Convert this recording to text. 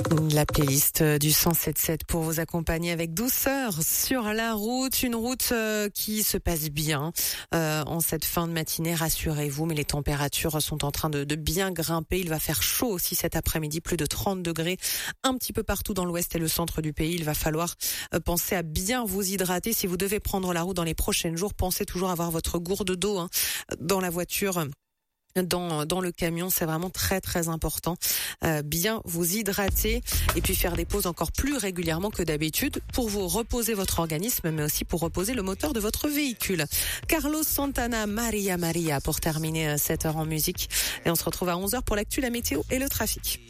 La playlist du 107.7 pour vous accompagner avec douceur sur la route. Une route qui se passe bien en cette fin de matinée, rassurez-vous, mais les températures sont en train de bien grimper. Il va faire chaud aussi cet après-midi, plus de 30 degrés un petit peu partout dans l'ouest et le centre du pays. Il va falloir penser à bien vous hydrater. Si vous devez prendre la route dans les prochains jours, pensez toujours à avoir votre gourde d'eau dans la voiture. Dans le camion, c'est vraiment très très important. Bien vous hydrater et puis faire des pauses encore plus régulièrement que d'habitude pour vous reposer votre organisme, mais aussi pour reposer le moteur de votre véhicule. Carlos Santana, Maria Maria pour terminer cette heure en musique. Et on se retrouve à 11h pour l'actu, la météo et le trafic.